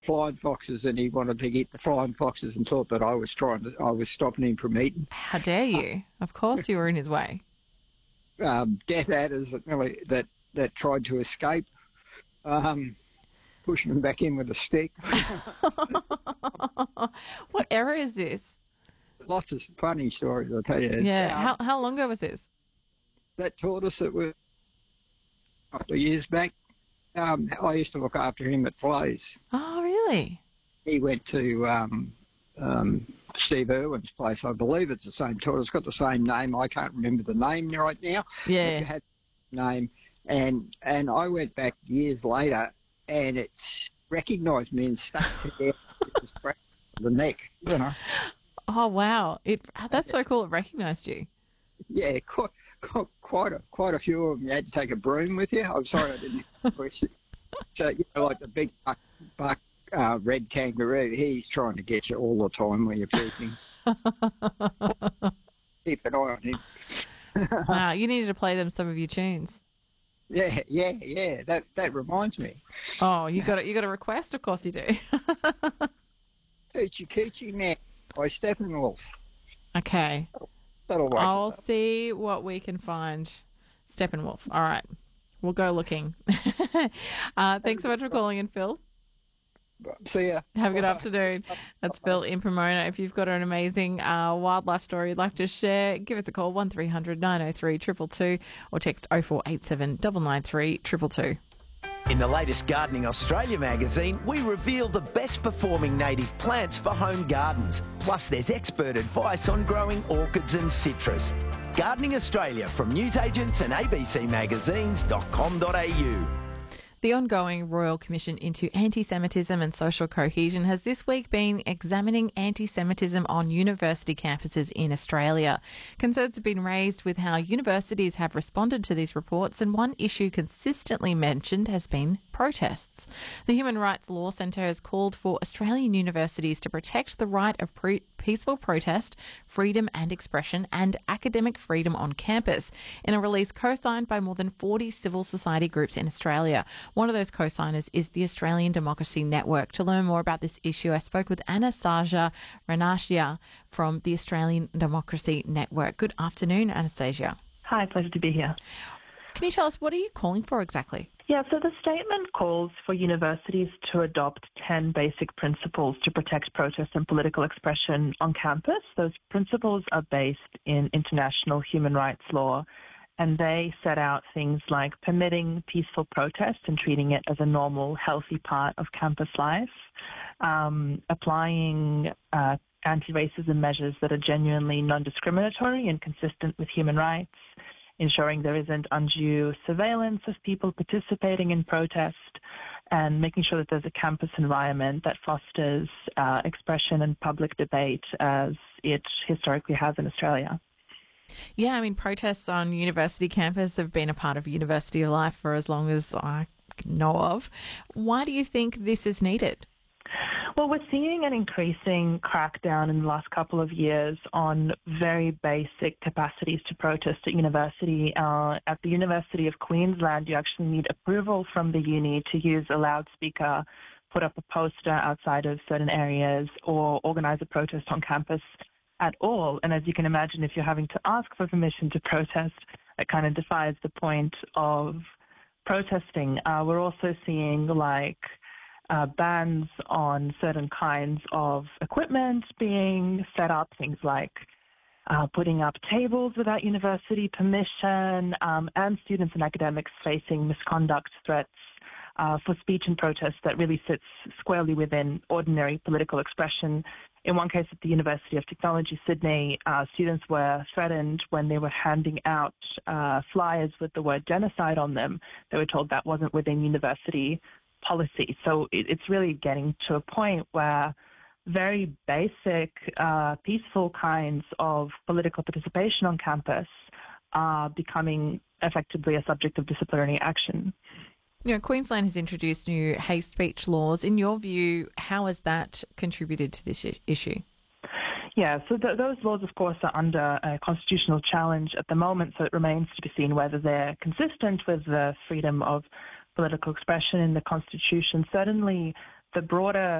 flying foxes, and he wanted to get the flying foxes and thought that I was stopping him from eating. How dare you? Of course you were in his way. Death adders that tried to escape, pushing him back in with a stick. What era is this? Lots of funny stories, I'll tell you. Yeah. How long ago was this? That tortoise that was a couple of years back, I used to look after him at Flays. Oh, really? He went to Steve Irwin's place. I believe it's the same tortoise. It's got the same name. I can't remember the name right now. Yeah. It had the name. And I went back years later, and it's recognised me and stuck to the neck, you know. Oh, wow. That's so cool. It recognised you. Yeah, quite a few of them. You had to take a broom with you. I'm sorry I didn't. So, like the big buck red kangaroo, he's trying to get you all the time when you feed things. Keep an eye on him. Wow, you needed to play them some of your tunes. Yeah. That reminds me. Oh, you got a request? Of course you do. Hoochie Coochie Man by Steppenwolf. Okay. That'll work. I'll see what we can find. Steppenwolf. All right. We'll go looking. Thanks so much for calling in, Phil. See ya. Have a good afternoon. That's Phil in Pomona. If you've got an amazing wildlife story you'd like to share, give us a call, 1300 903 222, or text 0487 993 222. In the latest Gardening Australia magazine, we reveal the best performing native plants for home gardens. Plus, there's expert advice on growing orchids and citrus. Gardening Australia from newsagents and abcmagazines.com.au. The ongoing Royal Commission into Anti-Semitism and Social Cohesion has this week been examining anti-Semitism on university campuses in Australia. Concerns have been raised with how universities have responded to these reports, and one issue consistently mentioned has been protests. The Human Rights Law Centre has called for Australian universities to protect the right of peaceful protest, freedom and expression, and academic freedom on campus in a release co-signed by more than 40 civil society groups in Australia. One of those co-signers is the Australian Democracy Network. To learn more about this issue, I spoke with Anastasia Ranashia from the Australian Democracy Network. Good afternoon, Anastasia. Hi, pleasure to be here. Can you tell us, what are you calling for exactly? Yeah, so the statement calls for universities to adopt 10 basic principles to protect protest and political expression on campus. Those principles are based in international human rights law, and they set out things like permitting peaceful protest and treating it as a normal, healthy part of campus life, applying anti-racism measures that are genuinely non-discriminatory and consistent with human rights, ensuring there isn't undue surveillance of people participating in protest, and making sure that there's a campus environment that fosters expression and public debate as it historically has in Australia. Yeah, I mean, protests on university campus have been a part of university life for as long as I know of. Why do you think this is needed? Well, we're seeing an increasing crackdown in the last couple of years on very basic capacities to protest at university. At the University of Queensland, you actually need approval from the uni to use a loudspeaker, put up a poster outside of certain areas, or organise a protest on campus at all. And as you can imagine, if you're having to ask for permission to protest, it kind of defies the point of protesting. We're also seeing bans on certain kinds of equipment being set up, things like putting up tables without university permission, and students and academics facing misconduct threats for speech and protest that really sits squarely within ordinary political expression. In one case at the University of Technology, Sydney, students were threatened when they were handing out flyers with the word genocide on them. They were told that wasn't within university policy. So it's really getting to a point where very basic, peaceful kinds of political participation on campus are becoming effectively a subject of disciplinary action. You know, Queensland has introduced new hate speech laws. In your view, how has that contributed to this issue? Yeah, so those laws, of course, are under a constitutional challenge at the moment, so it remains to be seen whether they're consistent with the freedom of political expression in the Constitution. Certainly, the broader